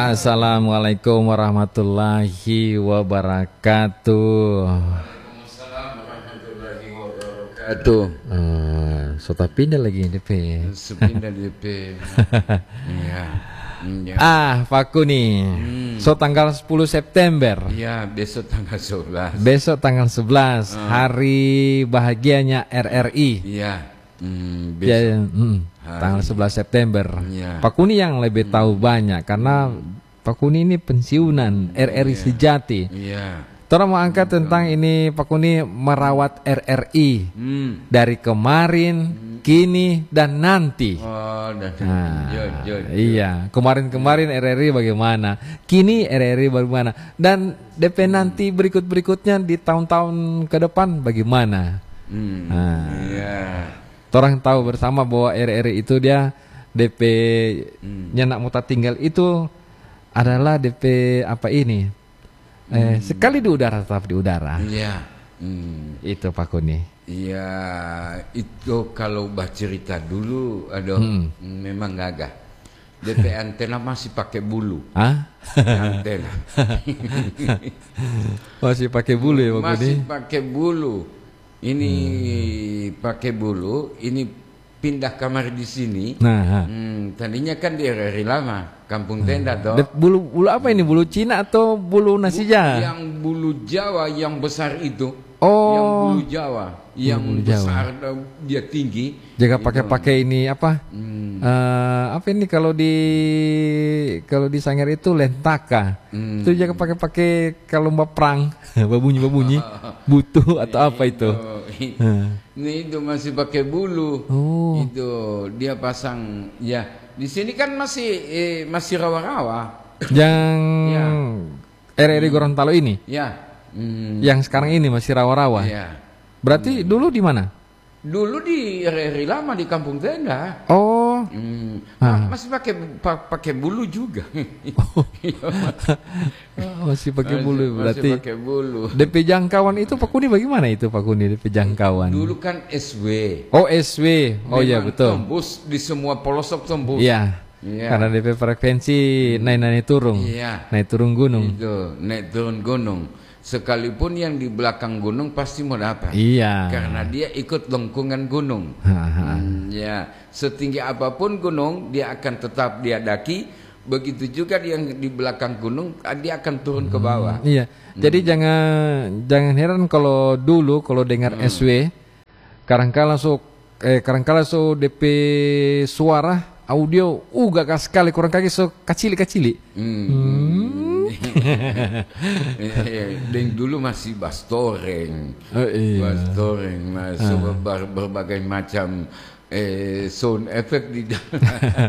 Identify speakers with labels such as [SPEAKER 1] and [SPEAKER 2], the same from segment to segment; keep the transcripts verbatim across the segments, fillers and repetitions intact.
[SPEAKER 1] Assalamualaikum warahmatullahi wabarakatuh.
[SPEAKER 2] Waalaikumsalam warahmatullahi wabarakatuh.
[SPEAKER 1] Uh, so tapi pindah lagi D P.
[SPEAKER 2] Sepindah D P. Iya. Ya.
[SPEAKER 1] Ah, Pak Kuni. Hmm. So tanggal sepuluh September.
[SPEAKER 2] Iya, besok tanggal sebelas.
[SPEAKER 1] Besok tanggal sebelas, uh. hari bahagianya R R I.
[SPEAKER 2] Iya. Hmm, besok.
[SPEAKER 1] Ya, hmm, tanggal sebelas September. Ya. Pak Kuni yang lebih tahu hmm. banyak karena hmm. Pak Kuni ini pensiunan R R I ya. Sejati.
[SPEAKER 2] Iya.
[SPEAKER 1] Tora mau angkat hmm. tentang ini Pak Kuni merawat R R I hmm. dari kemarin, hmm. kini dan nanti.
[SPEAKER 2] Oh, dan
[SPEAKER 1] nah,
[SPEAKER 2] jo, jo, jo.
[SPEAKER 1] Iya, kemarin-kemarin R R I bagaimana, kini R R I bagaimana, dan D P hmm. nanti berikut-berikutnya di tahun-tahun ke depan bagaimana. Hmm. Nah, iya. Orang tahu bersama bahwa R R I itu dia D P-nya hmm. nak muta tinggal itu adalah D P apa ini? Hmm. Eh, sekali di udara tetap di udara.
[SPEAKER 2] Iya. Hmm.
[SPEAKER 1] Itu Pak Kuni.
[SPEAKER 2] Iya, itu kalau bah cerita dulu, aduh, hmm. memang gagah. D P antena masih pakai bulu.
[SPEAKER 1] Hah?
[SPEAKER 2] Antena.
[SPEAKER 1] Masih pakai bulu ya Pak Kuni?
[SPEAKER 2] Masih pakai bulu. Ini hmm. pakai bulu, ini pindah kamar di sini. Nah, hmm, tadinya kan di R R I lama, kampung tenda toh.
[SPEAKER 1] Bulu bulu apa ini? Bulu Cina atau bulu nasi Jawa?
[SPEAKER 2] Yang bulu Jawa yang besar itu.
[SPEAKER 1] Oh,
[SPEAKER 2] yang bulu Jawa, yang
[SPEAKER 1] bulu
[SPEAKER 2] besar
[SPEAKER 1] Jawa.
[SPEAKER 2] Dia tinggi.
[SPEAKER 1] Jaga pakai-pakai ini apa? Hmm. Uh, apa ini kalau di kalau di Sangir itu lentaka. Hmm. Itu jaga pakai-pakai kalau mbak perang, babunyi-babunyi, butuh atau apa itu?
[SPEAKER 2] Itu, ini itu masih pakai bulu. Oh. Itu dia pasang ya. Di sini kan masih eh, masih rawa-rawa.
[SPEAKER 1] Yang ya. R R I Gorontalo ini?
[SPEAKER 2] Ya. Hmm.
[SPEAKER 1] Yang sekarang ini masih rawa-rawa.
[SPEAKER 2] Ya.
[SPEAKER 1] Berarti hmm. dulu di mana?
[SPEAKER 2] Dulu di R R I lama di kampung tenda.
[SPEAKER 1] Oh.
[SPEAKER 2] Hmm. Ah. Masih pakai pakai bulu juga.
[SPEAKER 1] Oh. Masih pakai bulu berarti.
[SPEAKER 2] Masih pakai bulu.
[SPEAKER 1] D P jangkauan itu Pak Kuni bagaimana itu Pak Kuni D P jangkauan?
[SPEAKER 2] Dulu kan S W.
[SPEAKER 1] Oh S W. Oh iya betul.
[SPEAKER 2] Tembus di semua pelosok tembus.
[SPEAKER 1] Iya. Ya. Karena D P frekuensi naik-naik turun.
[SPEAKER 2] Iya.
[SPEAKER 1] Naik turun gunung.
[SPEAKER 2] Itu, naik turun gunung. Sekalipun yang di belakang gunung pasti mau dapat.
[SPEAKER 1] Iya.
[SPEAKER 2] Karena dia ikut lengkungan gunung. Hmm, ya, setinggi apapun gunung dia akan tetap dia daki. Begitu juga yang di belakang gunung dia akan turun hmm, ke bawah.
[SPEAKER 1] Iya. Hmm. Jadi jangan jangan heran kalau dulu kalau dengar hmm. S W, kadang-kala so eh kadang-kala so D P suara audio uh gagah sekali kurang kaki so kacili-kacili. Hmm. Hmm.
[SPEAKER 2] Dan dulu masih bastoreng,
[SPEAKER 1] oh, iya.
[SPEAKER 2] bastoreng masuk ah. ber, berbagai macam eh, sound effect di dalam.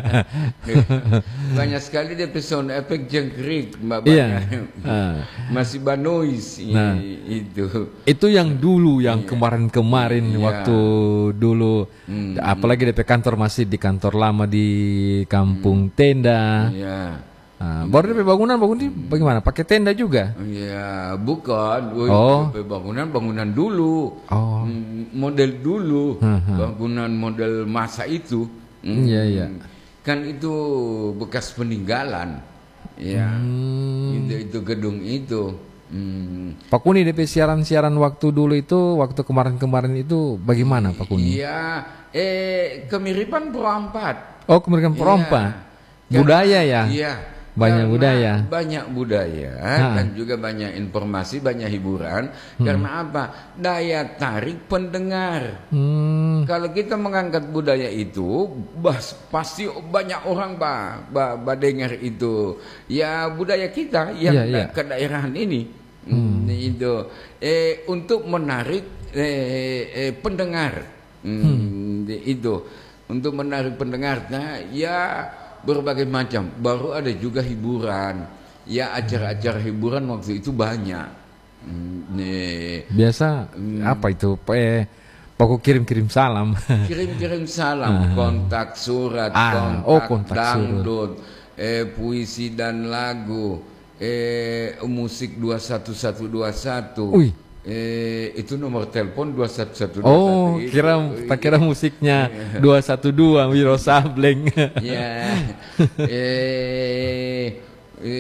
[SPEAKER 2] Banyak sekali D P sound effect jengkrik,
[SPEAKER 1] iya.
[SPEAKER 2] ah. masih banois
[SPEAKER 1] nah,
[SPEAKER 2] itu.
[SPEAKER 1] Itu yang dulu, yang kemarin-kemarin iya. waktu dulu, hmm. apalagi D P kantor masih di kantor lama di kampung hmm. tenda.
[SPEAKER 2] Iya.
[SPEAKER 1] Nah, baru D P bangunan bangun di bagaimana? Pakai tenda juga?
[SPEAKER 2] Iya, bukan.
[SPEAKER 1] Oh.
[SPEAKER 2] D P bangunan bangunan dulu.
[SPEAKER 1] Oh.
[SPEAKER 2] Model dulu. Uh-huh. Bangunan model masa itu.
[SPEAKER 1] Iya, iya.
[SPEAKER 2] Kan itu bekas peninggalan. Ya. Hmm. Itu itu gedung itu. Hmm.
[SPEAKER 1] Pak Kuni D P siaran-siaran waktu dulu itu, waktu kemarin-kemarin itu bagaimana Pak Kuni?
[SPEAKER 2] Iya, eh kemiripan Pro-empat.
[SPEAKER 1] Oh, kemiripan Pro-empat. Iya. Budaya ya?
[SPEAKER 2] Iya.
[SPEAKER 1] Banyak budaya,
[SPEAKER 2] banyak budaya ha. Dan juga banyak informasi, banyak hiburan. Hmm. Karena apa? Daya tarik pendengar. Hmm. Kalau kita mengangkat budaya itu, bas, pasti banyak orang bah, bah, bah dengar itu. Ya budaya kita yang yeah, yeah. ke daerahan ini, hmm. itu eh, untuk menarik eh, eh, pendengar. Hmm. Hmm. Itu untuk menarik pendengarnya, ya. Berbagai macam, baru ada juga hiburan. Ya acara-acara hiburan waktu itu banyak. Nih.
[SPEAKER 1] Biasa hmm. apa itu? Eh, pokok kirim-kirim salam.
[SPEAKER 2] Kirim-kirim salam, kontak surat,
[SPEAKER 1] ah,
[SPEAKER 2] kontak,
[SPEAKER 1] oh, kontak
[SPEAKER 2] dangdut, eh, puisi dan lagu, eh, musik dua satu satu dua satu.
[SPEAKER 1] Ui.
[SPEAKER 2] Eh, itu nomor telepon dua satu satu dua satu.
[SPEAKER 1] Oh, kira tak kira musiknya dua satu dua Wiro Sableng.
[SPEAKER 2] Ya. Eh, eh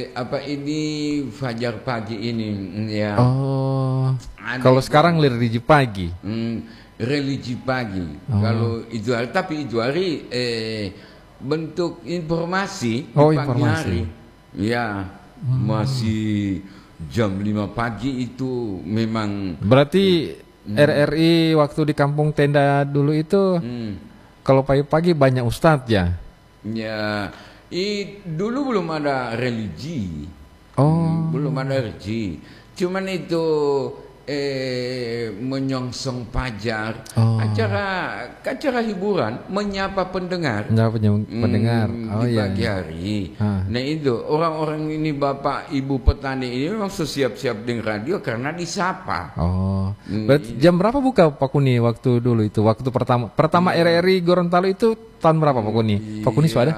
[SPEAKER 2] apa ini Fajar Pagi ini ya.
[SPEAKER 1] Oh.
[SPEAKER 2] Ada
[SPEAKER 1] Kalau
[SPEAKER 2] itu-
[SPEAKER 1] sekarang religi pagi.
[SPEAKER 2] Hmm, religi pagi.
[SPEAKER 1] Oh.
[SPEAKER 2] Kalau itu hari, tapi itu hari eh, bentuk informasi
[SPEAKER 1] Oh,
[SPEAKER 2] di pagi
[SPEAKER 1] informasi.
[SPEAKER 2] hari. Ya, masih jam lima pagi itu memang.
[SPEAKER 1] Berarti R R I waktu di kampung tenda dulu itu
[SPEAKER 2] Hmm,
[SPEAKER 1] kalau pagi-pagi banyak ustadz ya.
[SPEAKER 2] ya, i, dulu belum ada religi.
[SPEAKER 1] Oh.
[SPEAKER 2] Hmm, belum ada religi. Cuman itu eh menyongsong pajar,
[SPEAKER 1] Oh.
[SPEAKER 2] acara acara hiburan, menyapa pendengar.
[SPEAKER 1] Menjawab penyem-
[SPEAKER 2] Hmm,
[SPEAKER 1] pendengar. Oh
[SPEAKER 2] di
[SPEAKER 1] iya.
[SPEAKER 2] pagi
[SPEAKER 1] iya.
[SPEAKER 2] hari.
[SPEAKER 1] Ah.
[SPEAKER 2] Nah itu orang-orang ini bapak ibu petani ini memang siap-siap dengan radio karena disapa.
[SPEAKER 1] Oh.
[SPEAKER 2] Hmm,
[SPEAKER 1] Berarti jam berapa buka Pak Kuni waktu dulu itu? Waktu pertama pertama R R I Gorontalo itu tahun berapa Pak Kuni? Pak Kuni sudah ada?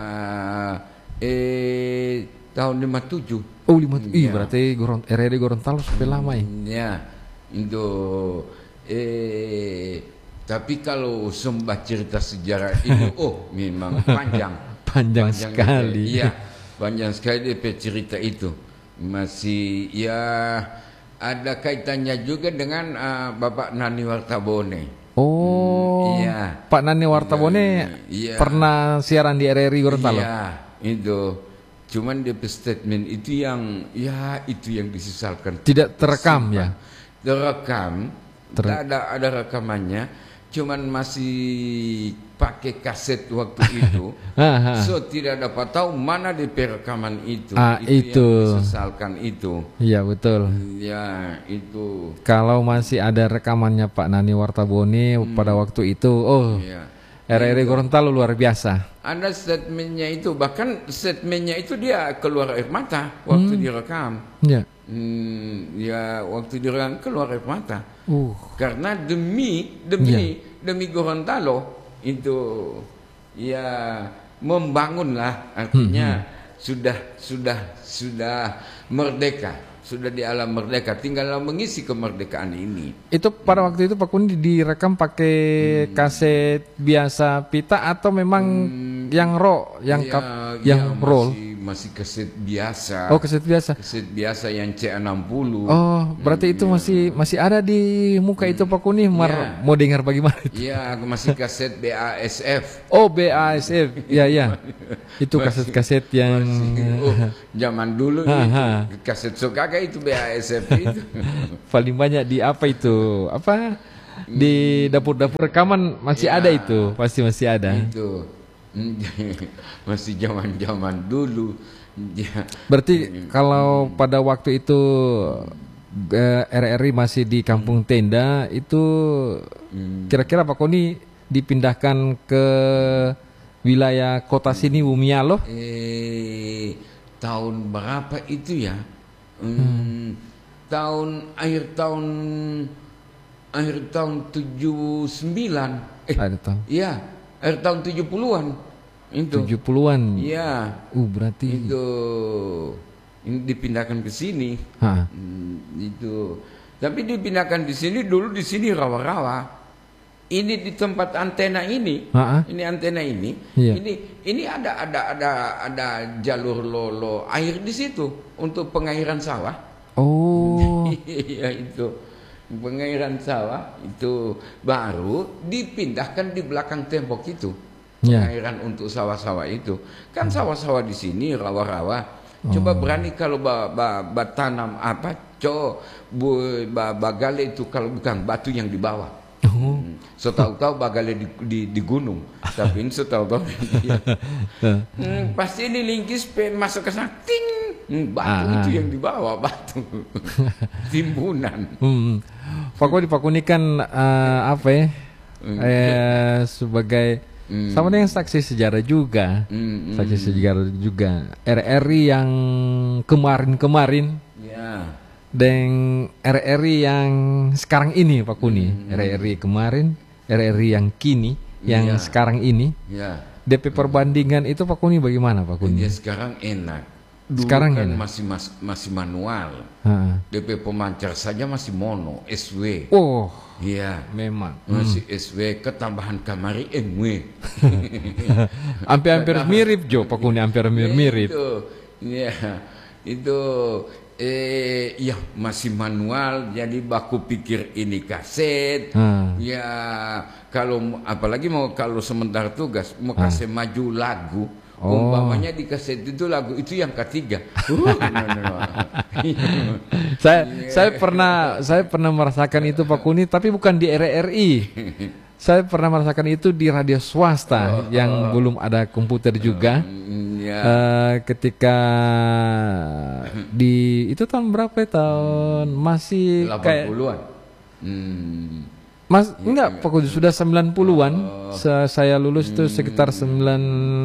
[SPEAKER 2] Eh tahun lima tujuh.
[SPEAKER 1] Oh, lima. Ih,
[SPEAKER 2] Iya.
[SPEAKER 1] berarti Goron R R I Gorontalo sampai lama ya.
[SPEAKER 2] Ya, itu eh tapi kalau sembah cerita sejarah ini oh memang panjang.
[SPEAKER 1] Panjang sekali.
[SPEAKER 2] Iya, panjang sekali D P cerita itu. Masih ya ada kaitannya juga dengan uh, Bapak Nani Wartabone.
[SPEAKER 1] Oh.
[SPEAKER 2] Iya.
[SPEAKER 1] Pak Nani Wartabone
[SPEAKER 2] Iya.
[SPEAKER 1] pernah siaran di R R I Gorontalo.
[SPEAKER 2] Iya, itu. Cuman D P statement itu yang ya itu yang disesalkan.
[SPEAKER 1] Tidak terekam
[SPEAKER 2] Simpan.
[SPEAKER 1] ya.
[SPEAKER 2] Terekam,
[SPEAKER 1] Ter-
[SPEAKER 2] tidak ada ada rekamannya, cuman masih pakai kaset waktu itu.
[SPEAKER 1] Ah, ah.
[SPEAKER 2] So tidak dapat tahu mana D P rekaman itu.
[SPEAKER 1] Ah, itu.
[SPEAKER 2] yang disesalkan itu.
[SPEAKER 1] Iya betul.
[SPEAKER 2] Ya, itu.
[SPEAKER 1] Kalau masih ada rekamannya Pak Nani Wartabone pada waktu itu, oh
[SPEAKER 2] Ya.
[SPEAKER 1] R R I Gorontalo luar biasa.
[SPEAKER 2] Ada statementnya itu, bahkan statementnya itu dia keluar air mata waktu direkam.
[SPEAKER 1] Ya.
[SPEAKER 2] Hmm, ya waktu direkam keluar air mata.
[SPEAKER 1] Uh.
[SPEAKER 2] Karena demi demi demi Gorontalo itu ya membangunlah, artinya sudah sudah sudah merdeka, sudah di alam merdeka, tinggal mengisi kemerdekaan ini.
[SPEAKER 1] Itu pada waktu itu Pak Kuni direkam pakai kaset biasa pita atau memang yang raw, yang
[SPEAKER 2] Ya,
[SPEAKER 1] kap,
[SPEAKER 2] ya,
[SPEAKER 1] yang roll?
[SPEAKER 2] masih, masih kaset biasa.
[SPEAKER 1] Oh, kaset biasa.
[SPEAKER 2] Kaset biasa yang C enam puluh.
[SPEAKER 1] Oh, berarti itu masih masih ada di muka itu Pak Kuni. Mar,
[SPEAKER 2] Ya.
[SPEAKER 1] mau dengar bagaimana itu?
[SPEAKER 2] Iya, masih kaset B A S F.
[SPEAKER 1] Oh, B A S F. Ya, ya. Itu kaset-kaset yang
[SPEAKER 2] Oh, zaman dulu
[SPEAKER 1] Ha,
[SPEAKER 2] itu
[SPEAKER 1] ha.
[SPEAKER 2] kaset Sokaka itu B A S F itu.
[SPEAKER 1] paling banyak di apa itu? Apa? Di dapur-dapur rekaman masih
[SPEAKER 2] Ya.
[SPEAKER 1] ada itu, pasti masih ada.
[SPEAKER 2] Itu masih zaman-zaman dulu. Ya.
[SPEAKER 1] Berarti kalau pada waktu itu eh, R R I masih di Kampung Tenda itu kira-kira Pak Koni dipindahkan ke wilayah kota sini Bumialo?
[SPEAKER 2] Eh tahun berapa itu ya? Hmm, tahun akhir tahun akhir tahun tujuh puluh sembilan. Eh,
[SPEAKER 1] Ada tahun
[SPEAKER 2] iya, akhir tahun tujuh puluhan. Itu.
[SPEAKER 1] tujuh puluhan.
[SPEAKER 2] Iya.
[SPEAKER 1] Uh, berarti
[SPEAKER 2] Itu ini dipindahkan ke sini.
[SPEAKER 1] ha.
[SPEAKER 2] Hmm, itu. Tapi dipindahkan di sini dulu, di sini rawa-rawa. Ini di tempat antena ini.
[SPEAKER 1] Ha-ha.
[SPEAKER 2] Ini antena ini.
[SPEAKER 1] Iya.
[SPEAKER 2] Ini ini ada ada ada ada jalur lolo air di situ untuk pengairan sawah.
[SPEAKER 1] Oh.
[SPEAKER 2] Iya itu. Pengairan sawah itu baru dipindahkan di belakang tembok itu.
[SPEAKER 1] Ya.
[SPEAKER 2] Pengairan untuk sawah-sawah itu. Kan sawah-sawah di sini rawa-rawa. Coba berani kalau ba, ba, ba tanam apa, co bu, ba, bagale itu kalau bukan batu yang di bawah.
[SPEAKER 1] Oh.
[SPEAKER 2] Hmm. Setahu-tahu bagale di, di, di gunung, tapi ini setahu-tahu dia. Hmm, pasti ini lingkis pengen masuk ke sana, ting, hmm, batu
[SPEAKER 1] Ah.
[SPEAKER 2] itu yang di bawah, batu timbunan.
[SPEAKER 1] Hmm. Pak Koni, Pak Koni kan eh, apa ya? Eh, sebagai sama dengan saksi sejarah juga.
[SPEAKER 2] Hmm, hmm.
[SPEAKER 1] Saksi sejarah juga. R R I yang kemarin-kemarin
[SPEAKER 2] Ya,
[SPEAKER 1] dan R R I yang sekarang ini Pak Kuni. R R I kemarin, R R I yang kini, yang
[SPEAKER 2] Iya.
[SPEAKER 1] sekarang ini.
[SPEAKER 2] ya.
[SPEAKER 1] D P perbandingan itu Pak Kuni bagaimana Pak Kuni?
[SPEAKER 2] Dia sekarang enak. Dulu
[SPEAKER 1] Sekarang
[SPEAKER 2] kan
[SPEAKER 1] enak.
[SPEAKER 2] masih mas, masih manual.
[SPEAKER 1] Ha.
[SPEAKER 2] D P pemancar saja masih mono, S W.
[SPEAKER 1] Oh,
[SPEAKER 2] Iya.
[SPEAKER 1] memang.
[SPEAKER 2] Masih S W ketambahan kamari M W.
[SPEAKER 1] Hampir-hampir mirip Jo Pak Kuni, hampir mirip.
[SPEAKER 2] Itu. Iya. itu eh ya masih manual, jadi baku pikir ini kaset. Hmm. Ya kalau apalagi mau kalau sementara tugas mau kasih hmm. maju lagu. Oh. Umpamanya di kaset itu lagu itu yang ketiga. Uh, no, no, no.
[SPEAKER 1] saya yeah. saya pernah saya pernah merasakan itu Pak Kuni, tapi bukan di R R I. Saya pernah merasakan itu di radio swasta oh, yang oh. belum ada komputer juga. Oh, yeah. uh, ketika di itu tahun berapa ya? Tahun masih
[SPEAKER 2] delapan puluhan. Hmm.
[SPEAKER 1] Mas ya, enggak, pokoknya sudah sembilan puluhan. Oh. Saya lulus itu hmm. sekitar sembilan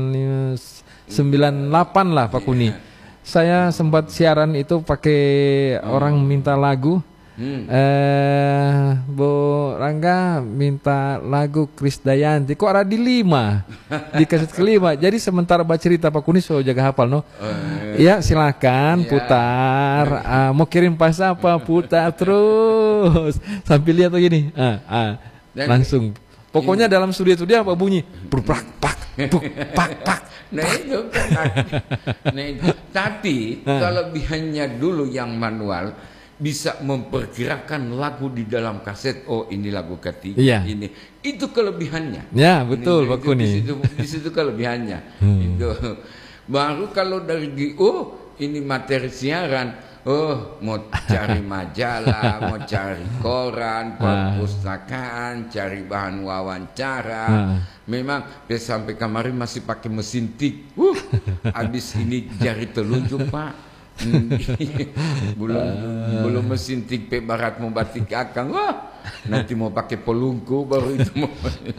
[SPEAKER 1] sembilan delapan lah Pak Kuni. Yeah. Saya sempat siaran itu pakai oh. orang minta lagu. Hmm. Eh, Bu Rangga minta lagu Krisdayanti. Kok ada di lima di kaset kelima. Jadi sementara baca cerita Pak Kuni so jaga hafal no. Oh, iya. Ya silakan ya. Putar. Uh, mau kirim pas apa putar terus sambil lihat tuh gini. Ah, ah, langsung. Pokoknya dalam studio itu dia apa bunyi? Prak pak puk pak pak.
[SPEAKER 2] Nah itu kan. Nah, itu. Tapi kelebihannya dulu yang manual bisa memperkirakan lagu di dalam kaset. Oh ini lagu ketiga iya. ini itu kelebihannya.
[SPEAKER 1] Ya betul Pak Kuni.
[SPEAKER 2] Di situ, di situ kelebihannya. Hmm. Itu baru kalau dari oh ini materi siaran. Oh mau cari majalah, mau cari koran, perpustakaan, cari bahan wawancara. Memang dia sampai kemarin masih pakai mesin tik. Uh, habis ini jari telunjuk Pak. belum uh. belum mesin tik pe barat mau batik akang, wah nanti mau pakai pelungku baru itu mau.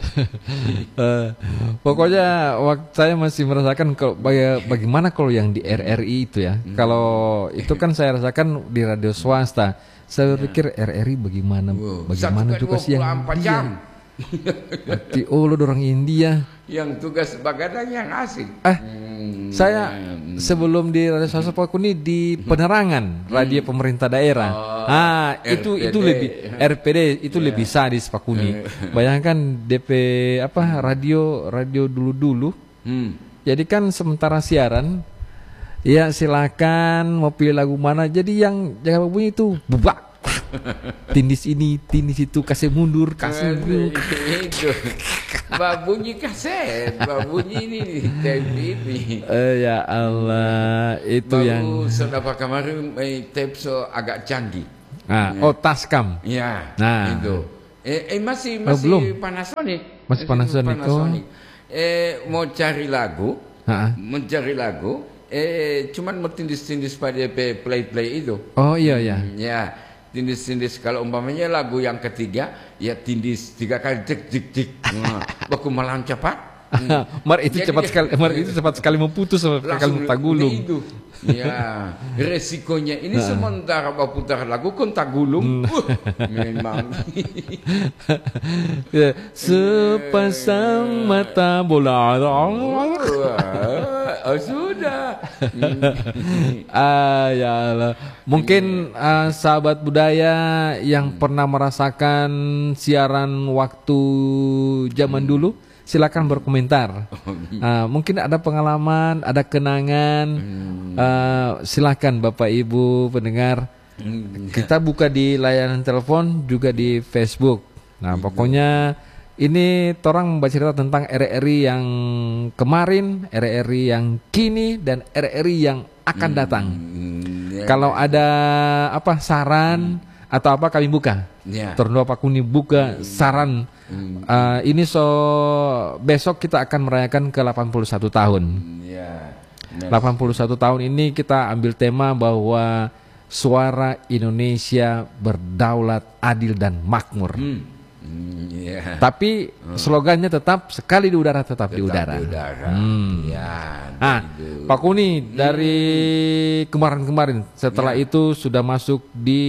[SPEAKER 1] uh, pokoknya waktu saya masih merasakan kalau baga, bagaimana kalau yang di R R I itu ya. Hmm. Kalau itu kan saya rasakan di radio swasta. Saya pikir R R I bagaimana wow. bagaimana juga sih yang jam. Berarti oh lo orang India
[SPEAKER 2] yang tugas bagadang yang asing.
[SPEAKER 1] Eh, hmm, saya hmm. sebelum di radio swasta Pak Kuni di penerangan hmm. radio pemerintah daerah. Oh, ah, R P D. itu itu lebih R P D itu yeah. lebih sadis Pak Kuni. Bayangkan D P apa radio radio dulu-dulu. Hmm. Jadi kan sementara siaran ya silakan mau pilih lagu mana. Jadi yang jangan bunyi itu bubak. Tindis ini, tindis itu, kasih mundur, kasih mundur.
[SPEAKER 2] Itu, babunyi kaset, babunyi ini, tape ini.
[SPEAKER 1] Uh, ya Allah, itu baru yang.
[SPEAKER 2] Sudah pak kemarin eh, tape so agak canggih.
[SPEAKER 1] Ah, ya. Oh Tascam.
[SPEAKER 2] Ya,
[SPEAKER 1] nah.
[SPEAKER 2] itu. Eh, eh masih masih
[SPEAKER 1] oh,
[SPEAKER 2] Panasonic.
[SPEAKER 1] Masih Panasonic.
[SPEAKER 2] Panasonic. Oh. Eh mau cari lagu, ha-ha. mencari lagu. Eh cuman mau tindis-tindis pada play play itu.
[SPEAKER 1] Oh iya ya.
[SPEAKER 2] Hmm, ya. Tindis-tindis kalau umpamanya lagu yang ketiga ya tindis tiga kali cek cek cek nah, baku malam cepat
[SPEAKER 1] hmm. Mar itu Jadi, cepat sekali Mar itu cepat sekali memutus sekali tagulung
[SPEAKER 2] itu ya resikonya ini sementara baku putar lagu kon tagulung uh, memang
[SPEAKER 1] ya, sepasang mata bola
[SPEAKER 2] oh, oh sudah
[SPEAKER 1] ah ya Allah. Mungkin uh, sahabat budaya yang hmm. pernah merasakan siaran waktu zaman hmm. dulu, silakan berkomentar. Uh, mungkin ada pengalaman, ada kenangan, hmm. uh, silakan Bapak Ibu pendengar. Hmm. Kita buka di layanan telepon juga di Facebook. Nah hmm. pokoknya ini torang membaca cerita tentang R R I yang kemarin, R R I yang kini, dan R R I yang akan datang. Hmm, ya, Kalau ya. ada apa saran hmm. atau apa kami buka. Ya. Torno Pak Kuni buka hmm. saran. Hmm. Uh, ini so besok kita akan merayakan ke delapan puluh satu tahun. Hmm, ya. delapan puluh satu tahun ini kita ambil tema bahwa suara Indonesia berdaulat, adil dan makmur. Hmm. Hmm, yeah. Tapi hmm. slogannya tetap sekali di udara tetap, tetap di udara. Di udara. Hmm. Ya, nah, Pak Kuni hmm. dari kemarin-kemarin setelah yeah. itu sudah masuk di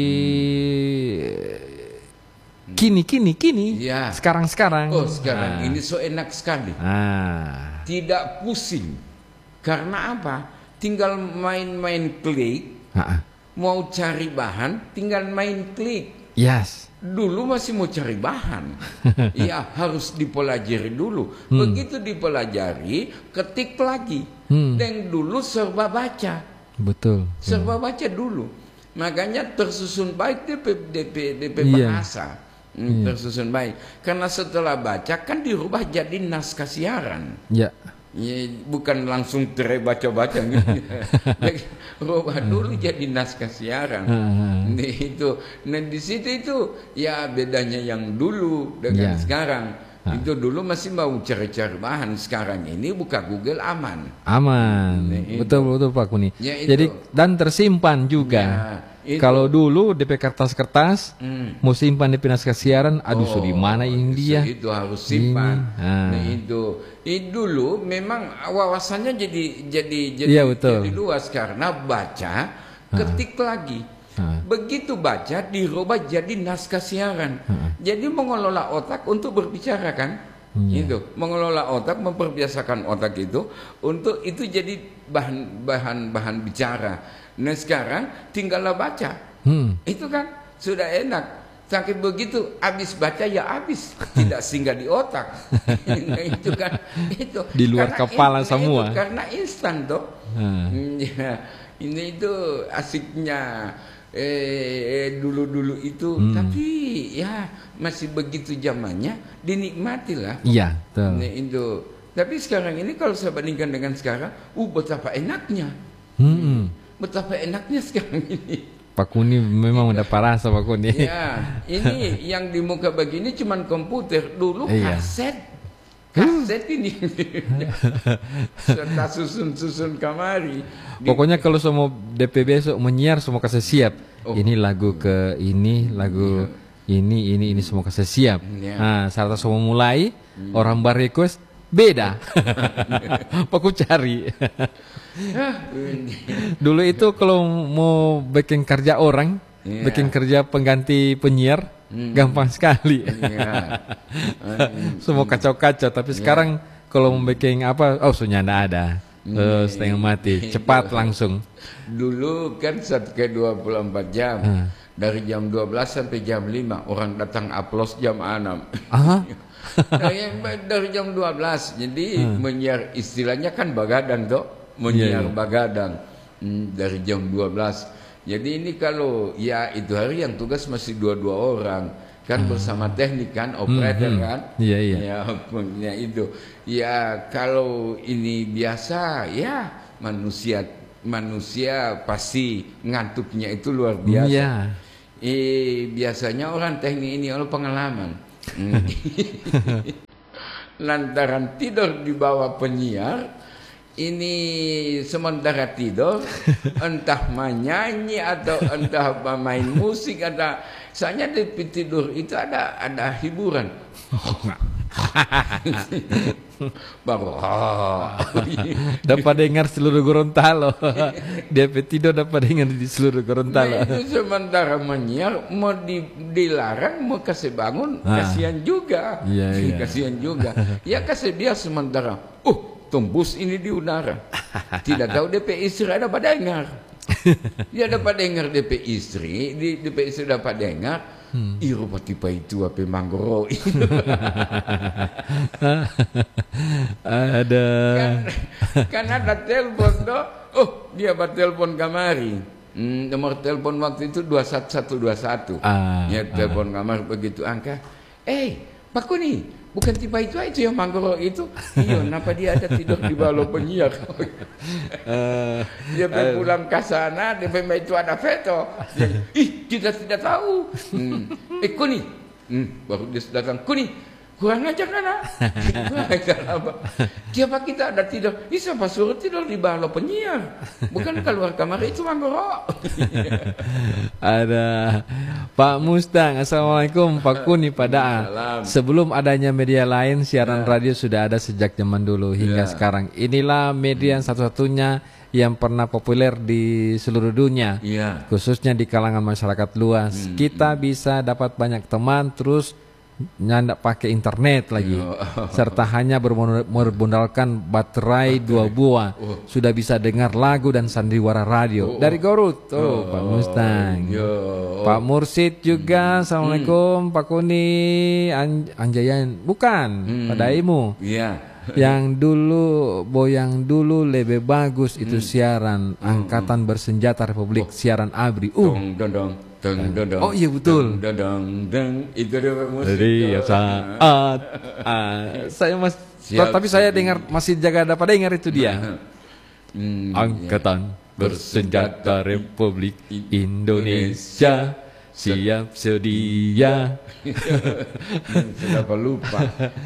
[SPEAKER 1] hmm. kini kini kini. Yeah. Sekarang-sekarang.
[SPEAKER 2] Oh, sekarang nah. ini so enak sekali.
[SPEAKER 1] Nah.
[SPEAKER 2] Tidak pusing. Karena apa? Tinggal main-main klik.
[SPEAKER 1] Ha-ha.
[SPEAKER 2] Mau cari bahan, tinggal main klik.
[SPEAKER 1] Yes.
[SPEAKER 2] Dulu masih mau cari bahan, ya harus dipelajari dulu. Hmm. Begitu dipelajari, ketik lagi. Hmm. Dan dulu serba baca.
[SPEAKER 1] Betul.
[SPEAKER 2] Serba baca dulu. Makanya tersusun baik D P D P D P
[SPEAKER 1] Iya.
[SPEAKER 2] bahasa. Hmm,
[SPEAKER 1] Iya.
[SPEAKER 2] tersusun baik. Karena setelah baca kan dirubah jadi naskah siaran.
[SPEAKER 1] Ya.
[SPEAKER 2] Ya, bukan langsung tere baca-baca gitu. Rubah dulu jadi naskah siaran. Nah, itu, nah di situ itu ya bedanya yang dulu dengan
[SPEAKER 1] Ya.
[SPEAKER 2] sekarang. Itu dulu masih mau cari-cari bahan, sekarang ini buka Google aman.
[SPEAKER 1] Aman.
[SPEAKER 2] Nah, itu.
[SPEAKER 1] Betul betul Pak Kuni.
[SPEAKER 2] Ya, itu.
[SPEAKER 1] Jadi dan tersimpan juga.
[SPEAKER 2] Ya, itu.
[SPEAKER 1] Kalau dulu D P kertas-kertas
[SPEAKER 2] Hmm.
[SPEAKER 1] mau simpan D P naskah siaran, aduh
[SPEAKER 2] Oh,
[SPEAKER 1] di mana ini dia?
[SPEAKER 2] Itu harus simpan.
[SPEAKER 1] Ini. Ah.
[SPEAKER 2] Nah, itu. Itu dulu memang wawasannya jadi jadi jadi,
[SPEAKER 1] Iya, betul.
[SPEAKER 2] jadi luas karena baca, ketik lagi.
[SPEAKER 1] Ah.
[SPEAKER 2] Begitu baca dirubah jadi naskah siaran. Jadi mengelola otak untuk berbicara kan?
[SPEAKER 1] Iya.
[SPEAKER 2] Itu, mengelola otak, memperbiasakan otak itu untuk itu jadi bahan bahan bahan bicara. Nah, sekarang tinggallah baca.
[SPEAKER 1] Hmm.
[SPEAKER 2] Itu kan sudah enak. Sampai begitu habis baca ya habis, tidak singgah di otak. Nah, itu kan itu
[SPEAKER 1] Di luar
[SPEAKER 2] Karena
[SPEAKER 1] kepala
[SPEAKER 2] in-
[SPEAKER 1] semua.
[SPEAKER 2] itu karena instan toh.
[SPEAKER 1] Ah.
[SPEAKER 2] Hmm, ya. Ini itu asiknya eh dulu-dulu itu,
[SPEAKER 1] Hmm.
[SPEAKER 2] tapi ya masih begitu zamannya, dinikmatilah.
[SPEAKER 1] Iya, betul.
[SPEAKER 2] Nah, itu. Tapi sekarang ini kalau saya bandingkan dengan sekarang, uh betapa enaknya.
[SPEAKER 1] Hmm.
[SPEAKER 2] Betapa enaknya sekarang ini.
[SPEAKER 1] Pak Kuni memang udah parah Pak Kuni.
[SPEAKER 2] Ya, ini yang di muka begini cuman komputer. Dulu
[SPEAKER 1] Iya.
[SPEAKER 2] kaset. Kaset ini. Serta susun-susun kamari. Di-
[SPEAKER 1] Pokoknya kalau semua D P besok menyiar semua kasih siap.
[SPEAKER 2] Oh.
[SPEAKER 1] Ini lagu ke ini, lagu ini, ini, ini semua kasih siap.
[SPEAKER 2] Iya.
[SPEAKER 1] Nah, saat semua mulai, orang bar request beda. Aku cari.
[SPEAKER 2] Ah, ini.
[SPEAKER 1] Dulu itu kalau mau bikin kerja orang,
[SPEAKER 2] Iya.
[SPEAKER 1] bikin kerja pengganti penyiar, gampang sekali.
[SPEAKER 2] Iya.
[SPEAKER 1] Semua kacau-kacau. Tapi sekarang kalau mau bikin apa, oh sudah nggak ada. Eh, setengah mati, cepat langsung.
[SPEAKER 2] Dulu kan satu ke dua puluh empat jam. Dari jam dua belas sampai jam lima orang datang upload jam enam.
[SPEAKER 1] Aha.
[SPEAKER 2] dari, dari jam dua belas. Jadi menyiar istilahnya kan bagadang toh. Menyiar
[SPEAKER 1] Iya, iya.
[SPEAKER 2] bagadang. Hmm, dari jam dua belas. Jadi ini kalau ya itu hari yang tugas masih dua-dua orang. Kan bersama teknik kan, operator
[SPEAKER 1] hmm.
[SPEAKER 2] kan.
[SPEAKER 1] Iya, iya.
[SPEAKER 2] Ya, punya itu. Ya kalau ini biasa ya manusia manusia pasti ngantuknya itu luar biasa.
[SPEAKER 1] Iya.
[SPEAKER 2] Eh biasanya orang teknik ini oleh pengalaman. Hmm. Lantaran tidur di bawah penyiar, ini sementara tidur entah menyanyi atau entah apa main musik, ada soalnya di tidur itu ada ada hiburan. Baru oh.
[SPEAKER 1] Dapat dengar seluruh Gorontalo. Dia tidur dapat dengar di seluruh Gorontalo.
[SPEAKER 2] Nah, itu sementara menyiar mau di, dilarang mau kasih bangun,
[SPEAKER 1] Ah.
[SPEAKER 2] kasihan juga.
[SPEAKER 1] Iya, iya.
[SPEAKER 2] Kasihan juga. Ya kasih dia sementara. Uh, tembus ini di udara. Tidak tahu D P istri ada pada dengar. Dia dapat dengar D P istri, di D P istri dapat dengar. Hmm. Ih, rupa tipe itu apa manggoro.
[SPEAKER 1] Ada.
[SPEAKER 2] kan, kan ada telepon toh. Oh, dia buat telepon kamari. Hmm, nomor telepon waktu itu dua satu satu dua satu.
[SPEAKER 1] Ah,
[SPEAKER 2] Ya telepon kamar begitu angka. Eh, Pak Kuni, bukan tipe itu itu yang manggoro itu. Iya, kenapa dia ada tidur di bawah penyiar?
[SPEAKER 1] Eh,
[SPEAKER 2] Dia pulang ke sana, dia memang itu ada veto. Dia, ih, kita tidak tahu. Hmm. Eh, Kuni. Hmm, baru dia datang. Kuni, kurang ajar kan? Ah? Kurang ajar apa? Siapa kita ada tidur? Ih, siapa suruh tidur di bawah penyiar? Bukan keluar kamar itu manggoro.
[SPEAKER 1] Ada Pak Mustang. Assalamualaikum Pak Kuni pada.
[SPEAKER 2] Salam.
[SPEAKER 1] Sebelum adanya media lain, siaran radio sudah ada sejak zaman dulu hingga
[SPEAKER 2] Ya.
[SPEAKER 1] sekarang. Inilah media yang satu-satunya yang pernah populer di seluruh dunia.
[SPEAKER 2] Iya.
[SPEAKER 1] Khususnya di kalangan masyarakat luas. Kita bisa dapat banyak teman, terus nyandak pakai internet lagi, serta hanya bermodal- berbondalkan baterai dua buah, sudah bisa dengar lagu dan sandiwara radio dari Garut. Oh, Pak Mustang.
[SPEAKER 2] Yo.
[SPEAKER 1] Pak Mursid juga. Assalamualaikum Pak Kuni. An Anjayan bukan, Pak Daimu.
[SPEAKER 2] Iya.
[SPEAKER 1] yang dulu boyang dulu lebih bagus itu siaran Angkatan Bersenjata Republik, siaran ABRI. Uh.
[SPEAKER 2] Dong dong dong. Deng, deng, deng,
[SPEAKER 1] Oh iya betul.
[SPEAKER 2] deng, deng, deng. Itu dia musik.
[SPEAKER 1] Jadi ya saat ah, saya mas,
[SPEAKER 2] Siap,
[SPEAKER 1] tapi saya dengar masih jaga dapat dengar itu dia.
[SPEAKER 2] Hmm,
[SPEAKER 1] Angkatan Bersenjata Republik Indonesia siap sedia.
[SPEAKER 2] Kenapa lupa?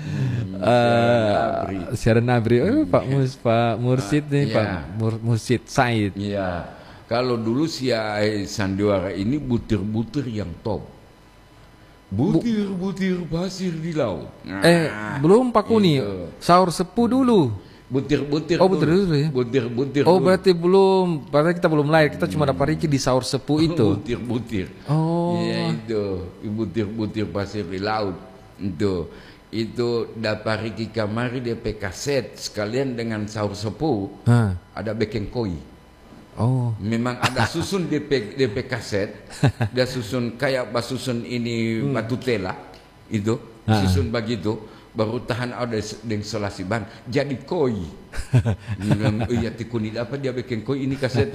[SPEAKER 1] Uh, siaran ABRI. Oh, Pak Mus, Pak Mursid nih,
[SPEAKER 2] Iya.
[SPEAKER 1] Pak Mur, Mursid Said.
[SPEAKER 2] Iya. Kalau dulu si Sandiwara ini butir-butir yang top. Butir-butir pasir di laut. Nah,
[SPEAKER 1] Eh, belum Pak Kuni.
[SPEAKER 2] itu.
[SPEAKER 1] Sahur sepuh dulu.
[SPEAKER 2] Butir-butir.
[SPEAKER 1] Oh, butir dulu ya?
[SPEAKER 2] Butir-butir.
[SPEAKER 1] Oh,
[SPEAKER 2] dulu.
[SPEAKER 1] berarti belum. Berarti kita belum lahir. Kita cuma dapat Riki di sahur sepuh itu.
[SPEAKER 2] Butir-butir.
[SPEAKER 1] Oh.
[SPEAKER 2] Ya itu, butir-butir pasir di laut. Itu. Itu dapat Riki kamari D P kaset sekalian dengan sahur sepuh.
[SPEAKER 1] Hah.
[SPEAKER 2] Ada beken koi.
[SPEAKER 1] Oh.
[SPEAKER 2] Memang ada susun D P D P kaset, dia susun kayak basusun ini batu tela itu,
[SPEAKER 1] Ah.
[SPEAKER 2] susun begitu, baru tahan ada dengan selasi ban, jadi koi. Bilang, oh iya tikuni apa dia bikin koi ini kaset.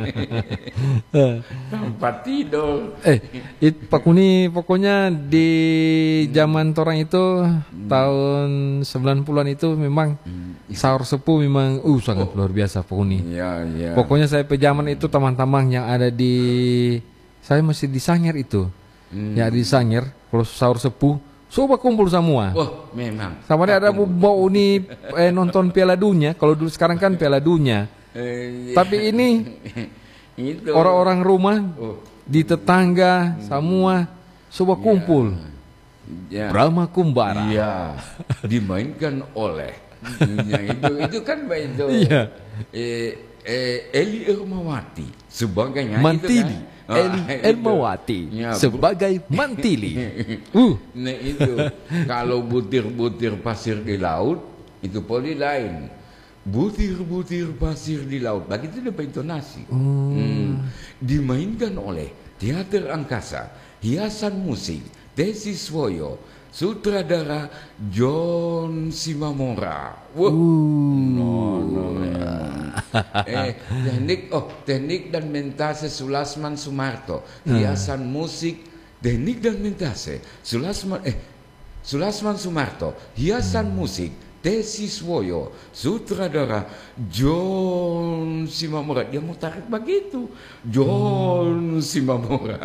[SPEAKER 2] Tanpa tidur.
[SPEAKER 1] Eh, it, Pak Kuni pokoknya di zaman torang itu tahun sembilan puluhan itu memang sahur sepuh memang uh sangat luar biasa Pak Kuni.
[SPEAKER 2] Iya, iya.
[SPEAKER 1] Pokoknya saya pejaman itu teman-teman yang ada di saya masih di Sangir itu.
[SPEAKER 2] Hmm.
[SPEAKER 1] Ya di Sangir kalau sahur sepuh coba kumpul semua.
[SPEAKER 2] Oh, memang.
[SPEAKER 1] Sama dia ada bau ini eh, nonton Piala Dunia. Kalau dulu sekarang kan Piala Dunia.
[SPEAKER 2] Eh,
[SPEAKER 1] Tapi ini
[SPEAKER 2] itu
[SPEAKER 1] orang-orang rumah
[SPEAKER 2] oh,
[SPEAKER 1] di tetangga semua coba kumpul.
[SPEAKER 2] ya.
[SPEAKER 1] Brahma Kumbara.
[SPEAKER 2] Iya, dimainkan oleh ya, itu itu kan itu
[SPEAKER 1] Iya.
[SPEAKER 2] eh, eh, Eli Ermawati sebagai nyanyi
[SPEAKER 1] Mantili.
[SPEAKER 2] itu kan?
[SPEAKER 1] Eli
[SPEAKER 2] Ah, itu.
[SPEAKER 1] Ermawati
[SPEAKER 2] Ya,
[SPEAKER 1] sebagai Mantili. Uh.
[SPEAKER 2] Nah itu kalau butir-butir pasir di laut itu poli lain. Butir-butir pasir di laut, begitu dia intonasi. Hmm. Dimainkan oleh Teater Angkasa, Hiasan Musik, Desi Swoyo, sutradara John Simamora. Wah, no, no, memang. eh, teknik, oh, teknik dan mentase Sulasman Sumarto, hiasan musik, teknik dan mentase Sulasman, eh, Sulasman Sumarto, hiasan musik, Desi Swoyo, sutradara John Simamora. Dia mau tarik begitu, John Simamora.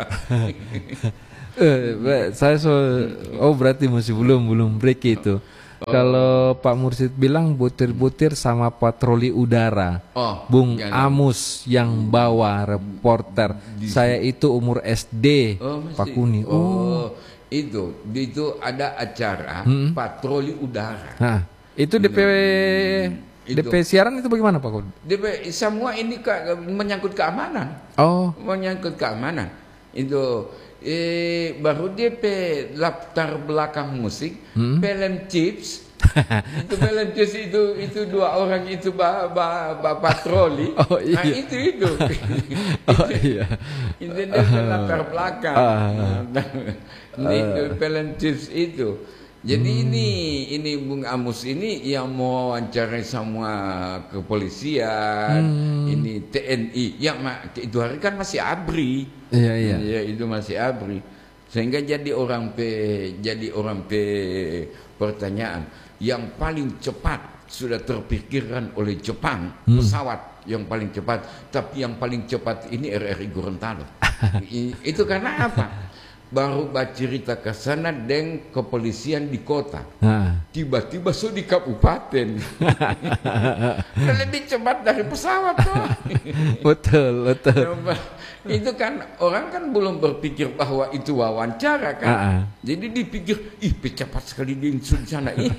[SPEAKER 1] Eh, saya so, oh berarti masih belum belum break itu. Kalau Pak Mursid bilang butir-butir sama patroli udara.
[SPEAKER 2] Oh,
[SPEAKER 1] Bung
[SPEAKER 2] ya,
[SPEAKER 1] Amus yang bawa reporter. Saya itu umur S D.
[SPEAKER 2] Oh,
[SPEAKER 1] Pak
[SPEAKER 2] masih-
[SPEAKER 1] Kuni. Oh.
[SPEAKER 2] Oh, itu itu ada acara patroli udara.
[SPEAKER 1] Nah, itu D P
[SPEAKER 2] Itu.
[SPEAKER 1] D P siaran itu bagaimana Pak Kuni?
[SPEAKER 2] D P semua ini ke, menyangkut keamanan,
[SPEAKER 1] Oh.
[SPEAKER 2] menyangkut keamanan. Itu eh, baru D P latar belakang musik, film chips. Itu film chips itu itu dua orang itu ba, ba, ba, patroli.
[SPEAKER 1] Oh, iya.
[SPEAKER 2] Nah, itu itu.
[SPEAKER 1] Oh iya.
[SPEAKER 2] Itu dia latar belakang.
[SPEAKER 1] Ah.
[SPEAKER 2] Nah, itu film chips itu. Jadi ini ini Bung Amus ini yang mau wawancarai semua kepolisian, ini T N I, yang ma- itu hari kan masih ABRI.
[SPEAKER 1] Iya iya.
[SPEAKER 2] Ya, itu masih ABRI. Sehingga jadi orang P jadi orang P pertanyaan yang paling cepat sudah terpikirkan oleh Jepang, pesawat yang paling cepat, tapi yang paling cepat ini R R I Gorontalo. I- itu karena apa? Baru bercerita ke sana dengan kepolisian di kota.
[SPEAKER 1] Nah.
[SPEAKER 2] Tiba-tiba so di kabupaten. Udah lebih cepat dari pesawat tuh.
[SPEAKER 1] Betul, betul.
[SPEAKER 2] Itu kan orang kan belum berpikir bahwa itu wawancara kan.
[SPEAKER 1] Ah, ah.
[SPEAKER 2] Jadi dipikir, ih cepat sekali di insun sana. Ih.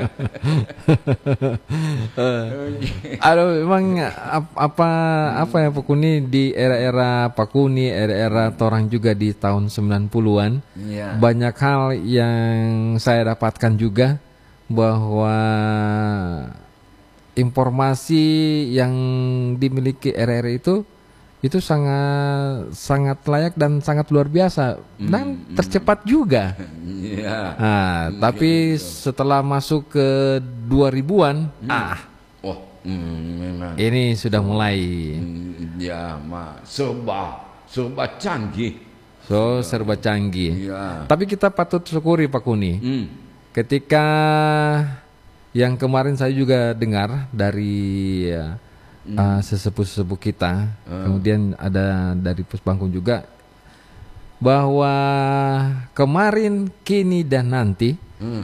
[SPEAKER 1] Aduh, memang ap- apa apa ya Pak Kuni di era-era Pak Kuni, era-era torang juga di tahun sembilan puluhan.
[SPEAKER 2] Iya.
[SPEAKER 1] Banyak hal yang saya dapatkan juga bahwa informasi yang dimiliki R R I itu itu sangat sangat layak dan sangat luar biasa dan hmm, tercepat juga.
[SPEAKER 2] Ya.
[SPEAKER 1] Nah, tapi
[SPEAKER 2] gitu.
[SPEAKER 1] Setelah masuk ke dua ribuan, hmm. ah,
[SPEAKER 2] oh, hmm, memang.
[SPEAKER 1] Ini sudah mulai.
[SPEAKER 2] Hmm, ya, ma, serba serba canggih.
[SPEAKER 1] So serba canggih.
[SPEAKER 2] Ya.
[SPEAKER 1] Tapi kita patut syukuri Pak Kuni. Hmm. Ketika yang kemarin saya juga dengar dari hmm. uh, sesepuh-sesepuh kita, hmm. kemudian ada dari Pusbangkung juga, bahwa kemarin, kini dan nanti hmm.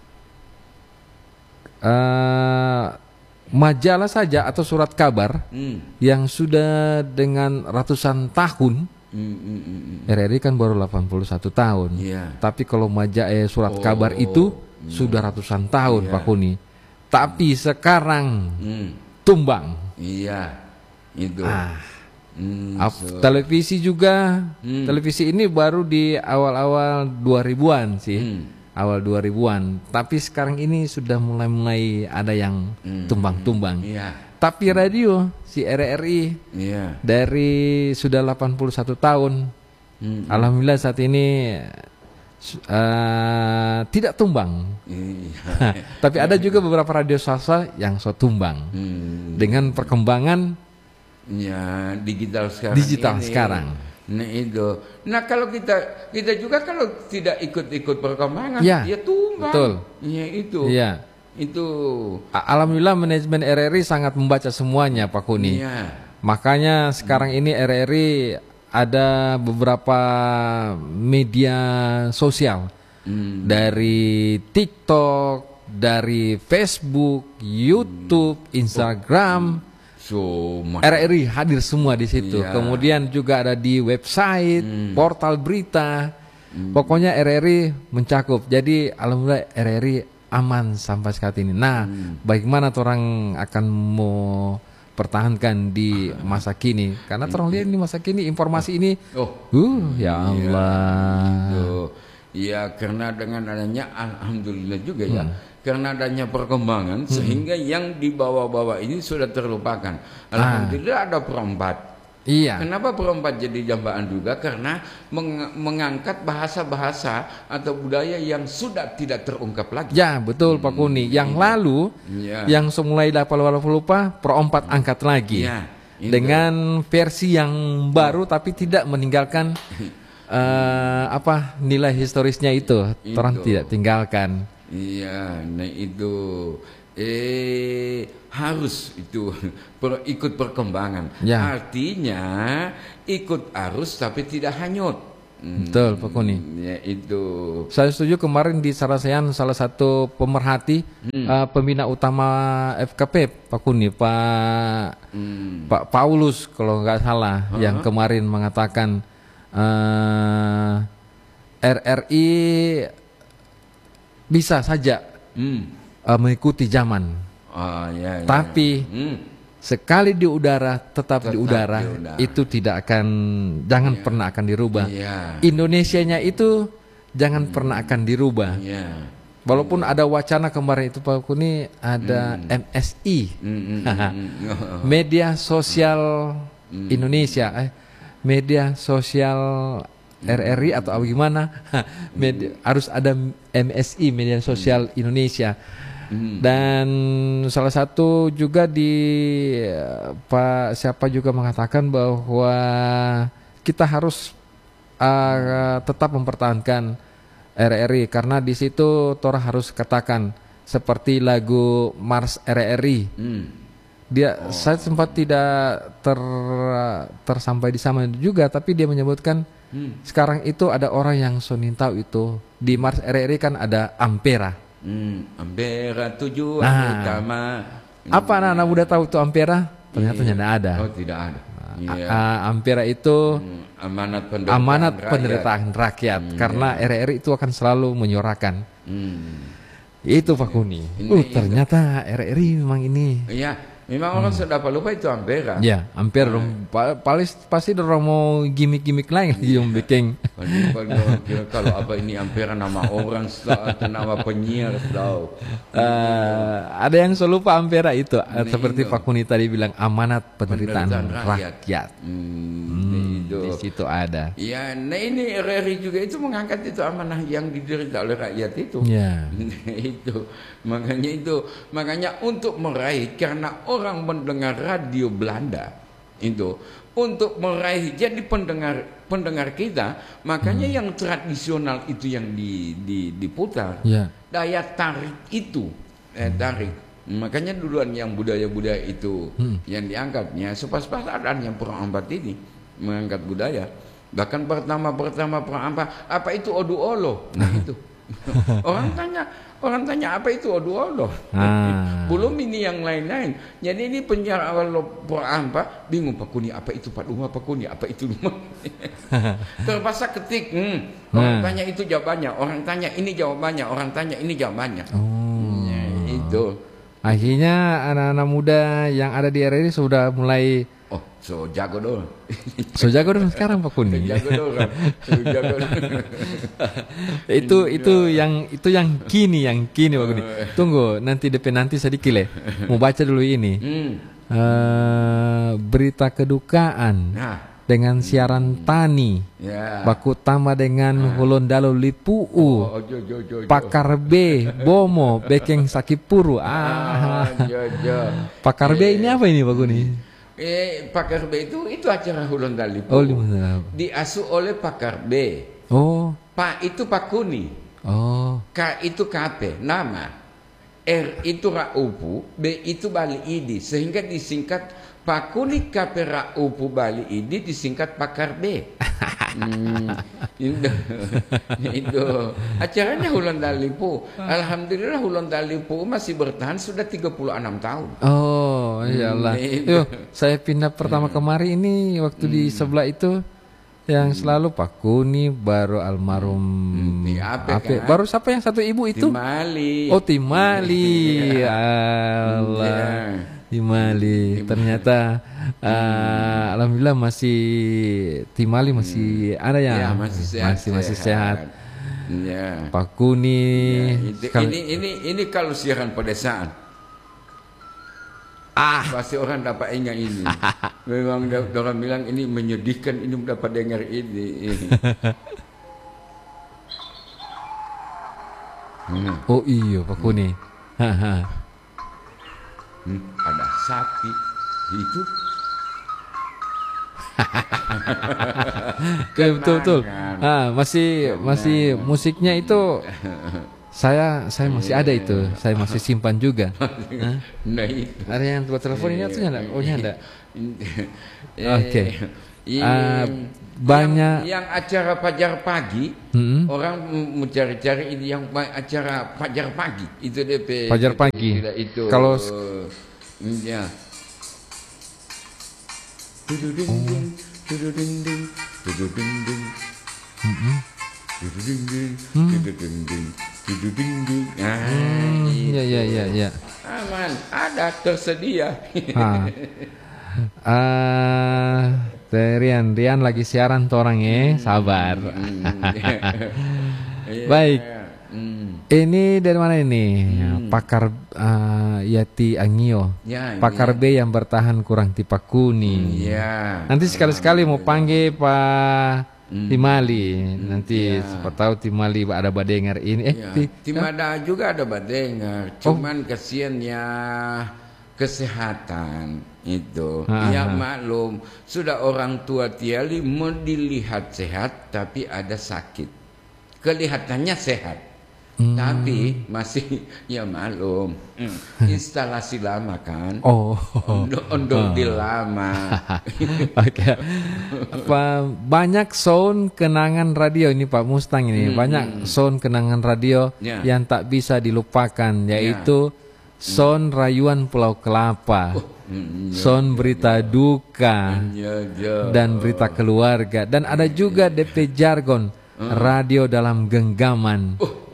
[SPEAKER 1] uh, majalah saja atau surat kabar hmm. yang sudah dengan ratusan tahun, hmm, hmm, hmm. R R I kan baru delapan puluh satu tahun, yeah. Tapi kalau majalah eh, surat oh, kabar itu hmm. sudah ratusan tahun, yeah. Pak Kuni. Tapi sekarang hmm. tumbang.
[SPEAKER 2] Iya, itu.
[SPEAKER 1] Ah. Hmm, so. Televisi juga, hmm. televisi ini baru di awal-awal dua ribuan sih, hmm. awal dua ribuan. Tapi sekarang ini sudah mulai-mulai ada yang hmm. tumbang-tumbang. Yeah. Tapi radio si R R I yeah. dari sudah delapan puluh satu tahun, hmm. alhamdulillah saat ini uh, tidak tumbang. Yeah. Tapi ada juga beberapa radio swasta yang so tumbang hmm. dengan perkembangan.
[SPEAKER 2] Ya, digital sekarang.
[SPEAKER 1] Digital
[SPEAKER 2] ini.
[SPEAKER 1] sekarang.
[SPEAKER 2] Nah itu. Nah kalau kita kita juga kalau tidak ikut-ikut perkembangan,
[SPEAKER 1] ya,
[SPEAKER 2] ya tumbang.
[SPEAKER 1] Betul.
[SPEAKER 2] Ya itu.
[SPEAKER 1] Iya.
[SPEAKER 2] Itu.
[SPEAKER 1] Alhamdulillah manajemen R R I sangat membaca semuanya, Pak Kuni.
[SPEAKER 2] Iya.
[SPEAKER 1] Makanya sekarang hmm. ini R R I ada beberapa media sosial hmm. dari TikTok, dari Facebook, YouTube, Instagram. Oh. So, R R I hadir semua di situ. Iya. Kemudian juga ada di website, hmm. portal berita. Hmm. Pokoknya R R I mencakup. Jadi alhamdulillah R R I aman sampai saat ini. Nah, hmm. bagaimana orang akan mau pertahankan di masa kini? Karena orang lihat ini masa kini informasi ini. Oh, uh, ya Allah.
[SPEAKER 2] Ya, karena dengan adanya alhamdulillah juga ya. Hmm. Karena adanya perkembangan hmm. sehingga yang di bawah-bawah ini sudah terlupakan. Alhamdulillah ah. ada perempat.
[SPEAKER 1] Iya.
[SPEAKER 2] Kenapa perempat jadi jambaan juga? Karena meng mengangkat bahasa-bahasa atau budaya yang sudah tidak terungkap lagi.
[SPEAKER 1] Ya betul hmm. Pak Kuni. Yang hmm. lalu ya. yang semulai delapan puluh lupa perempat hmm. angkat lagi ya, dengan versi yang baru tapi tidak meninggalkan uh, apa nilai historisnya itu. itu. Orang tidak tinggalkan.
[SPEAKER 2] Iya, nah itu eh harus itu per, ikut perkembangan. Ya. Artinya ikut arus tapi tidak hanyut.
[SPEAKER 1] Betul, Pak Kuni.
[SPEAKER 2] Ya itu.
[SPEAKER 1] Saya setuju kemarin di Sarasehan salah satu pemerhati hmm. uh, pembina utama F K P, Pak Kuni, Pak hmm. Pak Paulus kalau nggak salah, uh-huh. yang kemarin mengatakan uh, R R I bisa saja hmm. uh, mengikuti zaman,
[SPEAKER 2] oh, ya, ya.
[SPEAKER 1] tapi hmm. sekali di udara tetap, tetap di, udara, di udara itu tidak akan, jangan ya. pernah akan dirubah. Ya. Indonesianya itu jangan hmm. pernah akan dirubah. Ya. Walaupun ya. ada wacana kemarin itu Pak Kuni ada hmm. M S I, hmm, hmm, hmm. media sosial hmm. Indonesia, eh, media sosial R R I atau gimana, media, harus ada M S I, media sosial Indonesia. Dan salah satu juga di Pak siapa juga mengatakan bahwa kita harus uh, tetap mempertahankan R R I karena di situ Tora harus katakan seperti lagu Mars R R I. Dia oh. saya sempat tidak ter tersampai di sana juga, tapi dia menyebutkan Hmm. sekarang itu ada orang yang sonin tahu itu di Mars R R I kan ada Ampera.
[SPEAKER 2] Hmm, Ampera tujuan
[SPEAKER 1] nah,
[SPEAKER 2] utama.
[SPEAKER 1] Apa anak-anak muda tahu itu Ampera? Ternyata
[SPEAKER 2] iya.
[SPEAKER 1] tidak ada.
[SPEAKER 2] Oh tidak ada.
[SPEAKER 1] Nah,
[SPEAKER 2] iya.
[SPEAKER 1] uh, Ampera itu hmm,
[SPEAKER 2] amanat penderitaan
[SPEAKER 1] amanat
[SPEAKER 2] rakyat.
[SPEAKER 1] penderitaan rakyat. Hmm, karena iya. R R I itu akan selalu menyuarakan. Hmm. Itu Pak Kuni. Ini, uh, ternyata R R I memang ini.
[SPEAKER 2] Iya. Memang orang sudah lupa itu Ampera.
[SPEAKER 1] Ya, Ampera dong. Pa- palis pasti orang mau gimmick-gimmick lain lagi yang bikin.
[SPEAKER 2] Kalau apa ini Ampera nama orang atau nama penyiar tahu.
[SPEAKER 1] Uh, ada yang selalu lupa Ampera itu, uh, seperti Pak Kuni tadi bilang amanat penderitaan, penderitaan rakyat. rakyat. Hmm, hmm, itu. Di situ ada.
[SPEAKER 2] Ya, nah ini R R I juga itu mengangkat itu amanah yang diderita oleh rakyat itu.
[SPEAKER 1] Ya.
[SPEAKER 2] Itu makanya itu makanya untuk meraih, karena orang mendengar radio Belanda itu untuk meraih jadi pendengar pendengar kita, makanya hmm. yang tradisional itu yang di, di, diputar. Ya. Daya tarik itu eh, tarik. Makanya duluan yang budaya-budaya itu hmm. yang diangkatnya sepas-pas adaan yang perang ampat ini mengangkat budaya. Bahkan pertama-pertama perang ampat, apa itu odu olo? Nah itu orang tanya, orang tanya apa itu odu olo? Ah. Belum ini yang lain-lain. Jadi ini penjara awal perang ampat bingung Pak Kuni, apa itu Pak Rumah Pak Kuni, apa itu rumah? Terpaksa ketik, hmm. orang nah. tanya itu jawabannya, orang tanya ini jawabannya, orang tanya ini jawabannya. Oh. Ya, itu.
[SPEAKER 1] Akhirnya anak-anak muda yang ada di R R I sudah mulai
[SPEAKER 2] oh, so jago dong.
[SPEAKER 1] So jago dong sekarang Pak Kuni.
[SPEAKER 2] Jago dong. So jago dong.
[SPEAKER 1] itu itu yang itu yang kini yang kini Pak Kuni. Tunggu nanti D P nanti sedikit le. Mau baca dulu ini. Hmm. Uh, berita kedukaan. Nah. Dengan siaran tani, yeah. baku tama dengan ah. Hulon Dalu Lipuu, oh, jo, jo, jo, jo. Pakar B, Bomo, Bekeng Sakipuru. Ah, jo, jo. Pakar B eh, ini apa ini Pak Kuni?
[SPEAKER 2] Eh, Pakar B itu itu acara Hulon Dalu
[SPEAKER 1] oh,
[SPEAKER 2] diasuh oleh Pakar B.
[SPEAKER 1] Oh,
[SPEAKER 2] Pak itu Pak Kuni. Oh, K itu K P nama, R itu Raupu, B itu Bali Idi, sehingga disingkat Pak Kuni K P Raupu Bali ini disingkat Pakar B. Hmm, itu, itu acaranya Hulon Dalu. Alhamdulillah Hulon Dalu masih bertahan sudah tiga puluh enam tahun.
[SPEAKER 1] Oh, iyalah. Hmm, Yo, saya pindah pertama hmm. kemari ini waktu hmm. di sebelah itu yang hmm. selalu Pak Kuni, baru almarhum hmm. Ape, Ape. Kan? Baru siapa yang satu ibu itu?
[SPEAKER 2] Timali.
[SPEAKER 1] Oh, Timali. Allah. Yeah. Timali, ternyata uh, alhamdulillah masih Timali masih hmm. ada ya,
[SPEAKER 2] ya masih sehat,
[SPEAKER 1] masih masih sehat.
[SPEAKER 2] Ya.
[SPEAKER 1] Pak Kuni.
[SPEAKER 2] Ya, ini, ini ini ini kalau siaran pedesaan, ah pasti orang dapat ingat ini. Memang orang bilang ini menyedihkan, ini dapat dengar ini. hmm.
[SPEAKER 1] Oh iya Pak Kuni. Hmm.
[SPEAKER 2] Hmm, ada sapi itu.
[SPEAKER 1] betul betul. Ah, masih masih musiknya itu saya saya masih ada itu, saya masih simpan juga.
[SPEAKER 2] Nah itu.
[SPEAKER 1] Ada yang buat telepon ini atau enggak? Oh, ada. Oke.
[SPEAKER 2] Uh, banyak yang, yang acara Fajar Pagi, mm-hmm. orang mencari-cari ini yang acara Fajar Pagi itu D P
[SPEAKER 1] Fajar Pagi
[SPEAKER 2] itu
[SPEAKER 1] kalau
[SPEAKER 2] uh, ya
[SPEAKER 1] ya ya ya ya
[SPEAKER 2] aman ada tersedia.
[SPEAKER 1] Ah, uh, Rian, Rian lagi siaran tuh orang ya, sabar. Baik. Ini dari mana ini? Hmm. Pakar uh, Yati Angio. Ya, Pakar ya. B yang bertahan kurang tipe Kuni. Hmm, ya. Nanti sekali-sekali mau panggil Pak hmm. Timali. Nanti ya. Siapa tahu Timali ada badengar ini. Eh,
[SPEAKER 2] ya. Timada juga ada badengar. Cuman oh. kasiannya kesehatan itu. Aha. Ya maklum, sudah orang tua Tiali mau dilihat sehat tapi ada sakit. Kelihatannya sehat. Hmm. Tapi masih ya maklum hmm. instalasi lama kan.
[SPEAKER 1] Oh,
[SPEAKER 2] ondong di lama.
[SPEAKER 1] Oke. Apa banyak sound kenangan radio ini Pak Mustang ini. Hmm. Banyak sound kenangan radio ya. Yang tak bisa dilupakan yaitu ya. Sound rayuan Pulau Kelapa. Oh. Hmm, ya, sound berita ya, duka ya, ya. Dan berita keluarga. Dan ada juga D P Jargon, radio dalam genggaman.
[SPEAKER 2] Oh,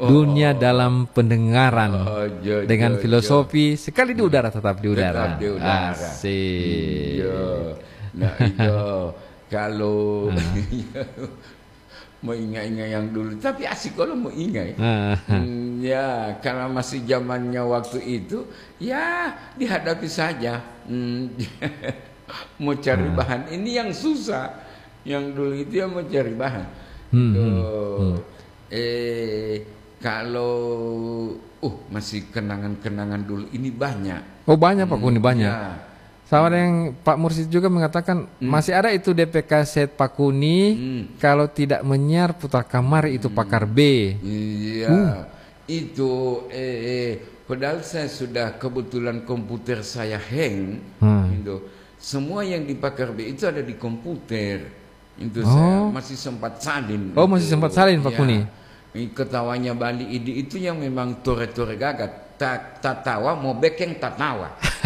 [SPEAKER 1] dunia dalam pendengaran
[SPEAKER 2] Oh, jo,
[SPEAKER 1] dengan
[SPEAKER 2] jo,
[SPEAKER 1] filosofi sekali di udara tetap di udara.
[SPEAKER 2] Tetap di udara.
[SPEAKER 1] Asik.
[SPEAKER 2] Iya. Nah, iya. Kalau mau ingat-ingat yang dulu, tapi asik kalau mau ingat.
[SPEAKER 1] Ah.
[SPEAKER 2] Hmm, ya, karena masih zamannya waktu itu, ya dihadapi saja. Hmm, mau cari
[SPEAKER 1] Ah.
[SPEAKER 2] bahan, ini yang susah. Yang dulu itu yang mau cari bahan.
[SPEAKER 1] Hmm,
[SPEAKER 2] Tuh.
[SPEAKER 1] hmm, hmm.
[SPEAKER 2] Eh, kalau, uh masih kenangan-kenangan dulu ini banyak.
[SPEAKER 1] Oh banyak Pak Kuni, banyak.
[SPEAKER 2] Ya.
[SPEAKER 1] Sama yang Pak Mursid juga mengatakan masih ada itu D P kaset Pak Kuni,
[SPEAKER 2] Hmm.
[SPEAKER 1] kalau tidak menyiar putar kamar itu pakar B.
[SPEAKER 2] Iya,
[SPEAKER 1] Uh.
[SPEAKER 2] itu eh, eh, padahal saya sudah kebetulan komputer saya hang,
[SPEAKER 1] Hmm.
[SPEAKER 2] gitu. Semua yang di pakar B itu ada di komputer. Itu
[SPEAKER 1] Oh.
[SPEAKER 2] saya masih sempat salin.
[SPEAKER 1] Oh, masih sempat salin, Pak
[SPEAKER 2] Ya.
[SPEAKER 1] Kuni?
[SPEAKER 2] Ini ketawanya Bali Idi itu yang memang tore-tore gagat. Tak tak tawa mau bekeng tak tawa.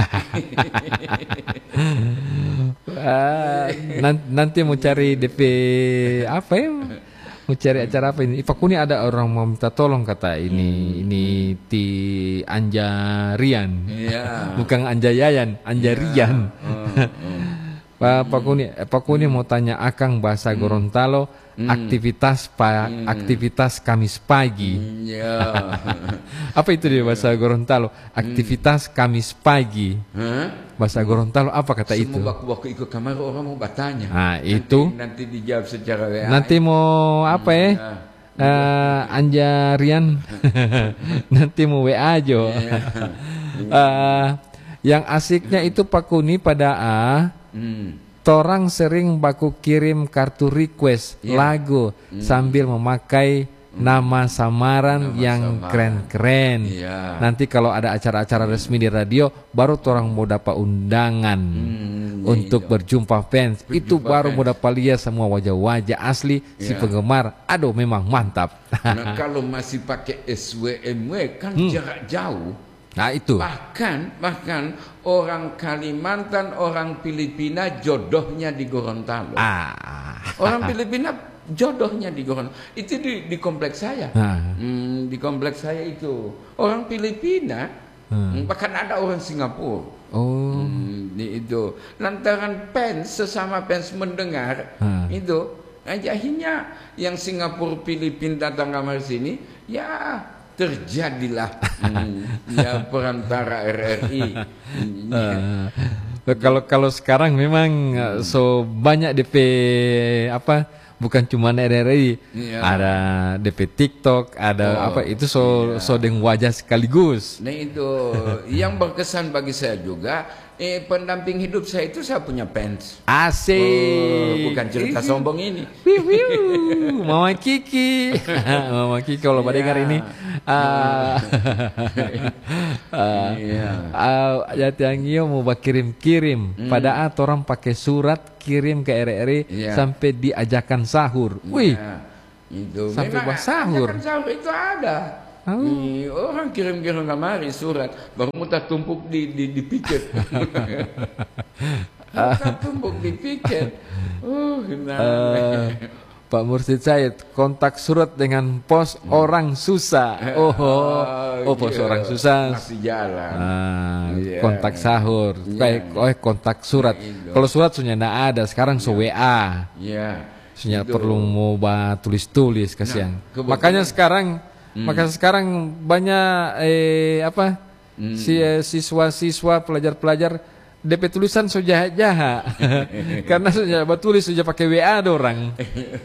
[SPEAKER 1] Ah, nan- nanti mau cari D P apa ya? Mau cari acara apa ini? Pak Kuni ada orang mau minta tolong kata ini ini ti Anjarian.
[SPEAKER 2] Iya.
[SPEAKER 1] Bukan Anjayayan, Anjarian.
[SPEAKER 2] Hmm, hmm.
[SPEAKER 1] Pak Pak Kuni, eh, Pak Kuni mau tanya Akang bahasa Gorontalo, aktivitas pa, aktivitas Kamis pagi.
[SPEAKER 2] Iya.
[SPEAKER 1] Apa itu dia bahasa Gorontalo? Aktivitas Kamis pagi.
[SPEAKER 2] Hah?
[SPEAKER 1] Bahasa Gorontalo apa kata itu?
[SPEAKER 2] Semua baku-baku ikut kamar orang mau bertanya.
[SPEAKER 1] Nah,
[SPEAKER 2] Nanti-
[SPEAKER 1] itu.
[SPEAKER 2] nanti dijawab secara W A.
[SPEAKER 1] Nanti mau apa ya?
[SPEAKER 2] Nah,
[SPEAKER 1] Eh, Anjarian. Nanti mau W A aja.
[SPEAKER 2] Iya.
[SPEAKER 1] Eh, yang asiknya itu Pak Kuni pada A,
[SPEAKER 2] Hmm.
[SPEAKER 1] torang sering baku kirim kartu request
[SPEAKER 2] Iya.
[SPEAKER 1] lagu sambil memakai nama samaran
[SPEAKER 2] Nama
[SPEAKER 1] yang
[SPEAKER 2] samaran.
[SPEAKER 1] keren-keren.
[SPEAKER 2] Iya.
[SPEAKER 1] Nanti kalau ada acara-acara resmi di radio, baru torang mau dapat undangan
[SPEAKER 2] Hmm,
[SPEAKER 1] untuk
[SPEAKER 2] iya.
[SPEAKER 1] berjumpa fans. Itu
[SPEAKER 2] Berjumpa
[SPEAKER 1] baru
[SPEAKER 2] fans.
[SPEAKER 1] mau dapat lihat semua wajah-wajah asli si
[SPEAKER 2] Iya.
[SPEAKER 1] penggemar. Aduh, memang mantap.
[SPEAKER 2] Nah, kalau masih pakai S W M W kan
[SPEAKER 1] Hmm.
[SPEAKER 2] jarak jauh.
[SPEAKER 1] Nah itu.
[SPEAKER 2] Bahkan bahkan orang Kalimantan, orang Filipina jodohnya di Gorontalo.
[SPEAKER 1] Ah.
[SPEAKER 2] Orang Filipina jodohnya di Gorontalo. Itu di, di kompleks saya.
[SPEAKER 1] Nah.
[SPEAKER 2] Hmm, di kompleks saya itu orang Filipina,
[SPEAKER 1] Hmm.
[SPEAKER 2] bahkan ada orang Singapura.
[SPEAKER 1] Oh.
[SPEAKER 2] Hmm, di itu lantaran fans sesama fans mendengar
[SPEAKER 1] Hmm.
[SPEAKER 2] itu akhirnya yang Singapura Filipina datang kamar sini ya terjadilah hmm, ya perantara R R I. Hmm, ya.
[SPEAKER 1] Eh, kalau kalau sekarang memang eh, so banyak D P apa bukan cuma R R I,
[SPEAKER 2] Iya.
[SPEAKER 1] ada D P TikTok, ada
[SPEAKER 2] Oh,
[SPEAKER 1] apa itu so
[SPEAKER 2] iya.
[SPEAKER 1] so dengan wajah sekaligus.
[SPEAKER 2] Nah itu yang berkesan bagi saya juga. Eh, pendamping hidup saya itu saya punya fans.
[SPEAKER 1] Asik.
[SPEAKER 2] Oh, bukan cerita sombong ini.
[SPEAKER 1] Wiu, wiu. Mama Kiki, Mama Kiki kalau pada
[SPEAKER 2] Iya.
[SPEAKER 1] dengar ini, ah, ah,
[SPEAKER 2] Iya.
[SPEAKER 1] ah, Jati Angio mau kirim-kirim, padahal orang pakai surat kirim ke R R I
[SPEAKER 2] Iya.
[SPEAKER 1] sampai diajakan sahur. Wih,
[SPEAKER 2] Ya, itu
[SPEAKER 1] Sampai
[SPEAKER 2] memang
[SPEAKER 1] buat sahur.
[SPEAKER 2] ajakan sahur itu ada.
[SPEAKER 1] Oh.
[SPEAKER 2] Nih, orang kirim-kirim kemari surat, baru mutar tumpuk di di, di piket. Mutar tumpuk di piket. Uh, nah.
[SPEAKER 1] eh, Pak Mursid Said, kontak surat dengan pos orang susah. Oh, oh, oh pos
[SPEAKER 2] iya.
[SPEAKER 1] orang susah.
[SPEAKER 2] Masih jalan.
[SPEAKER 1] Ah,
[SPEAKER 2] Iya.
[SPEAKER 1] kontak sahur,
[SPEAKER 2] Iya.
[SPEAKER 1] kayak oh, kontak surat.
[SPEAKER 2] Iya.
[SPEAKER 1] Kalau surat sudah tidak ada, sekarang so W A.
[SPEAKER 2] Ya.
[SPEAKER 1] Sudah
[SPEAKER 2] Itu.
[SPEAKER 1] perlu mau bah, tulis-tulis kasihan.
[SPEAKER 2] Nah, kebetulan-
[SPEAKER 1] Makanya sekarang, makanya sekarang banyak eh apa
[SPEAKER 2] Hmm.
[SPEAKER 1] si eh, siswa-siswa pelajar-pelajar D P tulisan so jahat-jahat. Karena sudah tulis sudah pakai W A ada orang.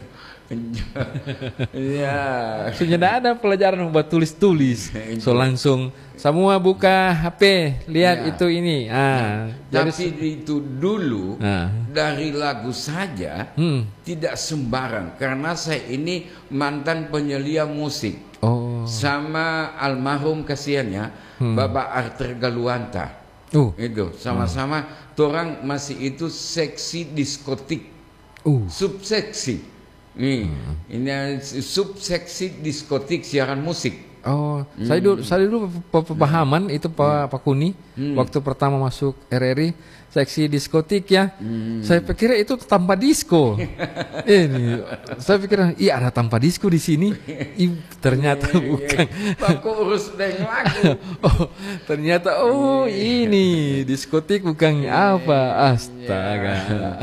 [SPEAKER 2] Ya.
[SPEAKER 1] Sudah tidak ada pelajaran buat tulis-tulis. So langsung semua buka H P, lihat
[SPEAKER 2] Ya.
[SPEAKER 1] itu ini. Ah, jadi
[SPEAKER 2] Tapi itu dulu
[SPEAKER 1] Nah.
[SPEAKER 2] dari lagu saja
[SPEAKER 1] hmm.
[SPEAKER 2] tidak sembarang karena saya ini mantan penyelia musik.
[SPEAKER 1] Oh.
[SPEAKER 2] Sama almarhum kasihannya Bapak Arthur Galuanta.
[SPEAKER 1] Uh.
[SPEAKER 2] Itu sama-sama orang masih itu seksi diskotik,
[SPEAKER 1] Uh.
[SPEAKER 2] subseksi. Nih, ini subseksi diskotik siaran musik.
[SPEAKER 1] Oh, hmm. saya dulu saya dulu pemahaman itu Pak Pak Kuni hmm. waktu pertama masuk R R I seksi diskotik ya. Hmm. Saya pikir itu tanpa disko. Ini saya pikir iya ada tanpa disko di sini. I, ternyata bukan.
[SPEAKER 2] Pak urus deng lagu.
[SPEAKER 1] Oh, ternyata oh ini diskotik bukan apa. Astaga.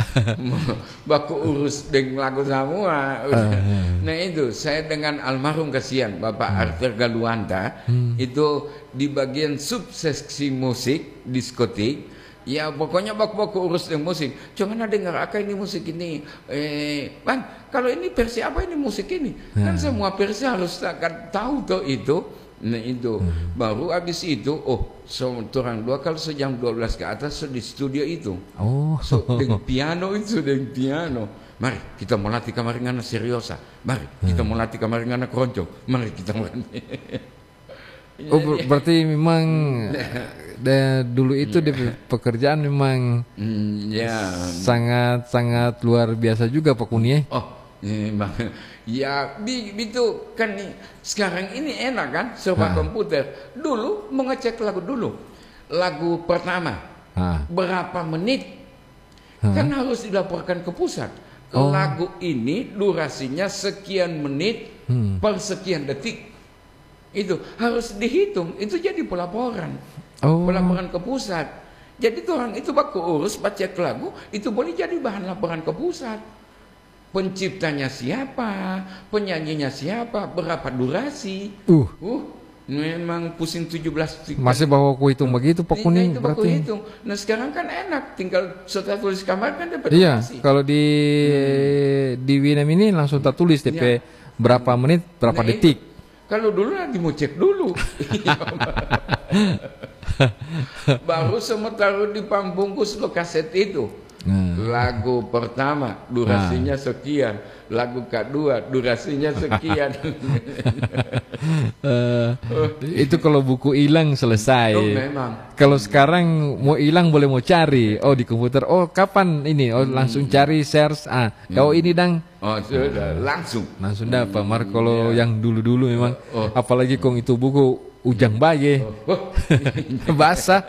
[SPEAKER 2] Baku urus deng lagu semua. Nah itu saya dengan almarhum kasihan Bapak hmm. Arthur Galuanta hmm. itu di bagian subseksi musik diskotik. Ya pokoknya baku-baku urus dengan musik. Jangan ada dengar apa ini musik ini. Eh, Bang, kalau ini versi apa ini musik ini? Hmm. Kan semua versi harus akan tahu tuh itu. Nah itu hmm. baru habis itu, oh, so, orang dua kalau sejam dua belas ke atas so, di studio itu.
[SPEAKER 1] Oh,
[SPEAKER 2] so, dengan piano itu dengan piano. Mari kita mau latih kamaringana seriosa. Mari kita mau latih kamaringana keroncong. Mari kita mau
[SPEAKER 1] oh ber berarti memang de, dulu itu di pekerjaan memang
[SPEAKER 2] mm, ya.
[SPEAKER 1] sangat sangat luar biasa juga Pak Kuni.
[SPEAKER 2] Oh, memang ya itu kan sekarang ini enak kan serba komputer. Dulu mengecek lagu dulu, lagu pertama ha. berapa menit ha. kan harus dilaporkan ke pusat. Oh. Lagu ini durasinya sekian menit hmm. per sekian detik. Itu harus dihitung, itu jadi pelaporan, oh. pelaporan ke pusat. Jadi orang itu baku urus baca lagu, itu boleh jadi bahan laporan ke pusat. Penciptanya siapa, penyanyinya siapa, berapa durasi. Uh, uh memang pusing tujuh belas.
[SPEAKER 1] Masih bawa ku hitung begitu Pak Kuni
[SPEAKER 2] itu
[SPEAKER 1] berarti.
[SPEAKER 2] Hitung. Nah sekarang kan enak, tinggal setelah tulis kamar kan dapat
[SPEAKER 1] iya,
[SPEAKER 2] durasi.
[SPEAKER 1] Kalau di hmm. di Winem ini langsung tak tulis D P ya. berapa menit, berapa nah, detik. Itu.
[SPEAKER 2] Kalau dulu lagi mau cek dulu. Baru semua taruh di pambungkus lo kaset itu. Hmm. Lagu pertama durasinya nah. sekian, lagu kedua durasinya sekian.
[SPEAKER 1] uh, itu kalau buku hilang selesai.
[SPEAKER 2] Oh, memang.
[SPEAKER 1] Kalau sekarang mau hilang boleh mau cari. Oh di komputer. Oh kapan ini? Oh langsung cari search. Ah, hmm. kau ini dang.
[SPEAKER 2] Oh sudah langsung.
[SPEAKER 1] Langsung dapat. Mar kalau ya. yang dulu-dulu memang, oh, oh. apalagi kong itu buku ujang baye, oh. oh. basah.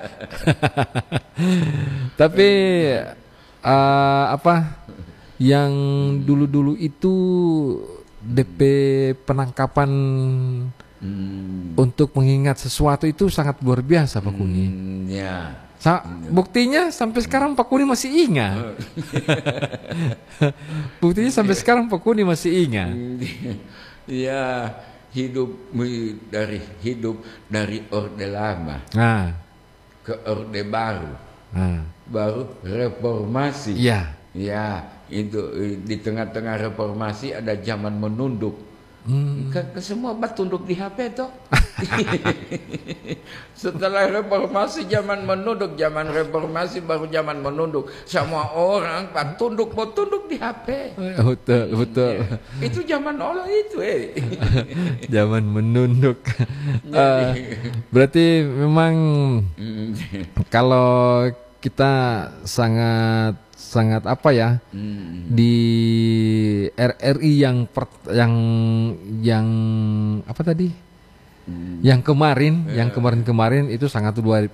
[SPEAKER 1] Tapi uh, apa yang dulu-dulu itu D P penangkapan hmm. untuk mengingat sesuatu itu sangat luar biasa Pak Kuni.
[SPEAKER 2] Hmm, ya.
[SPEAKER 1] Sa buktinya sampai sekarang Pak Kuni masih ingat. Buktinya sampai sekarang Pak Kuni masih ingat.
[SPEAKER 2] Ya, hidup dari hidup dari orde lama
[SPEAKER 1] nah.
[SPEAKER 2] ke orde baru. Nah. Baru reformasi.
[SPEAKER 1] Ya.
[SPEAKER 2] Ya, itu di tengah-tengah reformasi ada zaman menunduk. Hmm. Ke, ke semua bat tunduk di H P toh. Setelah reformasi zaman menunduk, zaman reformasi baru zaman menunduk. Semua orang bat tunduk mau tunduk di H P.
[SPEAKER 1] Betul, betul.
[SPEAKER 2] Ya. Itu zaman Allah itu eh.
[SPEAKER 1] Zaman menunduk. uh, berarti memang kalau kita sangat sangat apa ya hmm. di R R I yang per, yang yang apa tadi hmm. yang kemarin yeah. yang kemarin-kemarin itu sangat luar